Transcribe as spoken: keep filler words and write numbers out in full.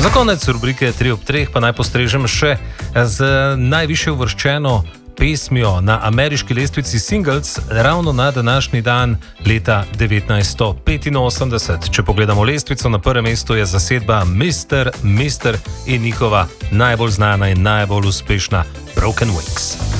Za konec rubrike tri ob treh pa naj postrežem še z najvišje uvrščeno pesmijo na ameriški lestvici singles ravno na današnji dan leta devetnajststo petinosemdeset. Če pogledamo lestvico, na prvem mestu je zasedba mister mister in njihova najbolj znana in najbolj uspešna Broken Wings.